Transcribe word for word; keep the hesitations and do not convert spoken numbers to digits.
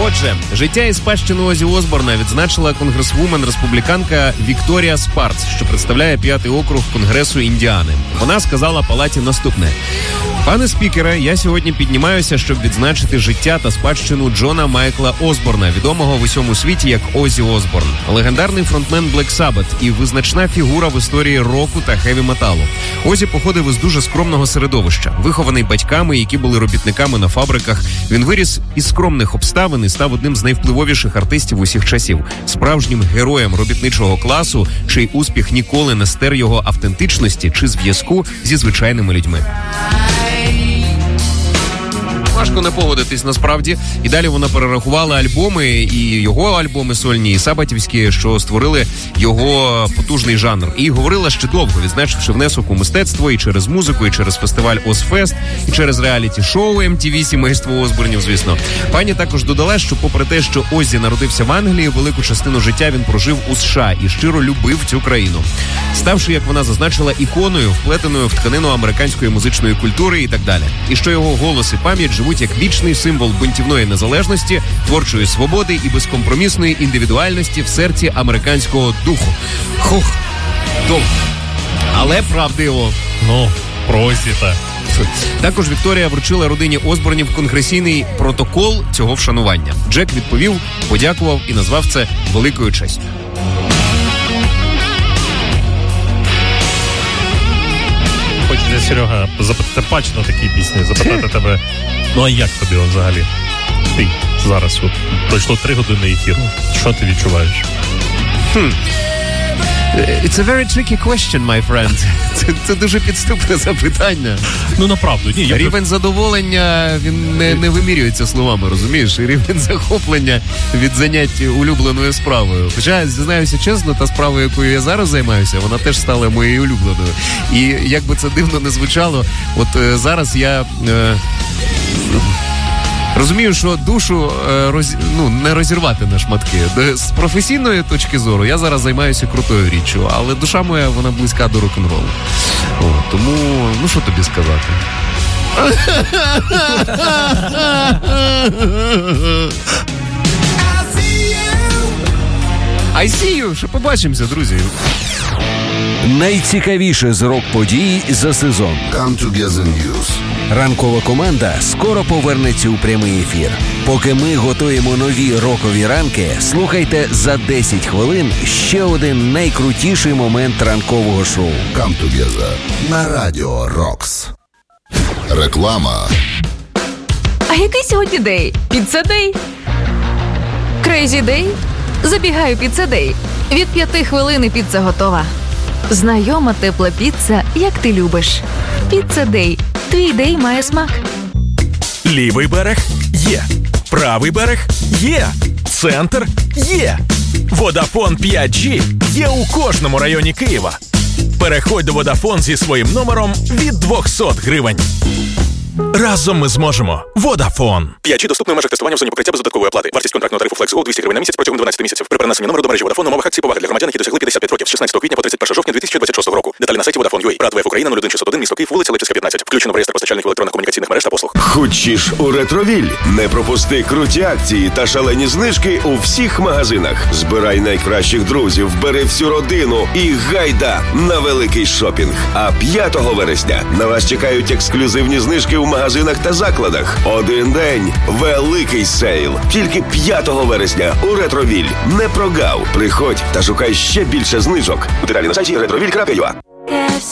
Отже, життя і спадщину Озі Осборна відзначила конгресвумен-республіканка Вікторія Спарц, що представляє п'ятий округ Конгресу Індіани. Вона сказала палаті наступне: «Пане спікере, я сьогодні піднімаюся, щоб відзначити життя та спадщину Джона Майкла Осборна, відомого в усьому світі як Озі Осборн. Легендарний фронтмен Black Sabbath і визначна фігура в історії року та хеві-металу. Озі походив із дуже скромного середовища. Вихований батьками, які були робітниками на фабриках, він виріс із скромних обставин і став одним з найвпливовіших артистів усіх часів. Справжнім героєм робітничого класу, чий успіх ніколи не стер його автентичності чи зв'язку зі звичайними людьми». Важко не погодитись насправді. І далі вона перерахувала альбоми, і його альбоми сольні, і сабатівські, що створили його потужний жанр. І говорила ще довго, відзначивши внесок у мистецтво і через музику, і через фестиваль Озфест, і через реаліті-шоу ем ті ві «Сімейство Осборнів», звісно. Пані також додала, що попри те, що Оззі народився в Англії, велику частину життя він прожив у США і щиро любив цю країну. Ставши, як вона зазначила, іконою, вплетеною в тканину американської музичної культури і так далі. І що його голос і пам'ять живуть як вічний символ бунтівної незалежності, творчої свободи і безкомпромісної індивідуальності в серці американського духу. Хух, довго. Але правдиво. Ну, просіта. Також Вікторія вручила родині Осборнів конгресійний протокол цього вшанування. Джек відповів, подякував і назвав це великою честю. Хочеться, Серега, запитати патч на такій пісні, запитати тебе, ну а як тобі взагалі? Ти зараз от пройшло три години ефіру. Що ти відчуваєш? Хм. It's a very tricky question, my friend. Це, це дуже підступне запитання. Ну, направду. Ні, я рівень б... задоволення, він не, не вимірюється словами, розумієш? І рівень захоплення від занять улюбленою справою. Хоча, зізнаюся чесно, та справа, якою я зараз займаюся, вона теж стала моєю улюбленою. І як би це дивно не звучало, от е, зараз я... Е, розумію, що душу роз... ну, не розірвати на шматки. З професійної точки зору я зараз займаюся крутою річчю, але душа моя, вона близька до рок-н-ролу. О, тому, ну що тобі сказати? I see you! Ще побачимося, друзі. Найцікавіше з рок-подій за сезон. Come Together News. Ранкова команда скоро повернеться у прямий ефір. Поки ми готуємо нові рокові ранки, слухайте за десять хвилин ще один найкрутіший момент ранкового шоу. Come Together на Радіо Рокс. Реклама. А який сьогодні день? Піцца Дей? Крейзі Дей? Забігаю Піцца Дей. Від п'яти хвилин і піца готова. Знайома тепла піца, як ти любиш. Піцца Дей. Твій дей має смак. Лівий берег є. Правий берег є. Центр є. Водафон п'ять джі є у кожному районі Києва. Переходь до Водафон зі своїм номером від двісті гривень. Разом ми зможемо. Водафон. п'ять джі доступний в межах тестування в зоні покриття без додаткової оплати. Вартість контрактного тарифу Flex Go двісті гривень на місяць протягом дванадцяти місяців. При перенесенні номеру до мережі Водафон умовах акції поваги для громадян, які досягли п'ятдесят п'ять років з шістнадцятого квітня по тридцять першого жовтня дві тисячі двадцять шостого року. Деталі на сайті Vodafone.ua. РАД ВФ Україна нуль один шістсот один, місто Київ, вулиця Левчинська, п'ятнадцять. Включено в реєстр постачальників електронних комунікаційних мереж та послуг. Хочеш у Ретровіль? Не пропусти круті акції та шалені знижки у всіх магазинах. Збирай найкращих друзів, бери всю родину і гайда на великий шопінг. А п'ятого вересня на вас чекають ексклюзивні знижки у магазинах та закладах. Один день – великий сейл. Тільки п'ятого вересня у Ретровіль. Не прогав. Приходь та шукай ще більше знижок. Деталі на сайті ретровіль крапка ю а.